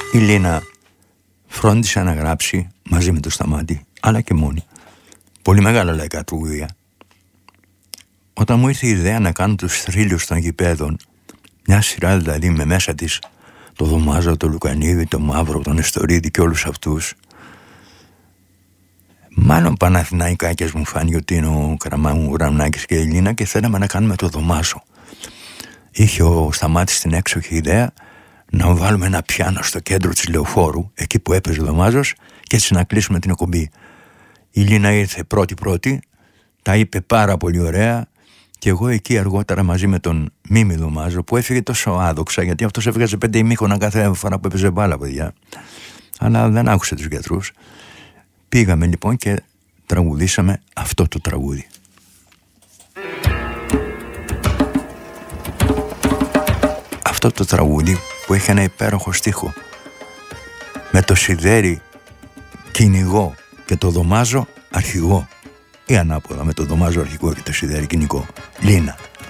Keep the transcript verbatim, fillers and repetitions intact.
Η Λίνα φρόντισε να γράψει μαζί με το Σταμάτη, αλλά και μόνη, πολύ μεγάλα λαϊκά τραγούδια. Όταν μου ήρθε η ιδέα να κάνω τους θρύλους των γηπέδων, μια σειρά δηλαδή με μέσα της το Δωμάζο, το Λουκανίδη, το Μαύρο, τον Εστορίδη και όλους αυτούς, μάλλον Παναθηναϊκάκες μου φάνηκε ότι είναι ο Καραμανάκης και η Λίνα και θέλαμε να κάνουμε το Δωμάζο. Είχε ο Σταμάτης την έξοχη ιδέα να βάλουμε ένα πιάνο στο κέντρο της Λεωφόρου, εκεί που έπαιζε ο Δωμάζος, και έτσι να κλείσουμε την εκπομπή. Η Λίνα ήρθε πρώτη-πρώτη, τα είπε πάρα πολύ ωραία και εγώ εκεί αργότερα μαζί με τον Μίμη Δωμάζο, που έφυγε τόσο άδοξα, γιατί αυτός έβγαζε πέντε ημίχρονα κάθε φορά που έπαιζε μπάλα, παιδιά, αλλά δεν άκουσε τους γιατρούς. Πήγαμε λοιπόν και τραγουδήσαμε αυτό το τραγούδι. Αυτό το τραγούδι που έχει ένα υπέροχο στίχο, με το Σιδέρι κυνηγό και το Δωμάζο αρχηγό, ή ανάποδα, με το Δωμάζο αρχηγό και το Σιδέρι κυνηγό. Λίνα.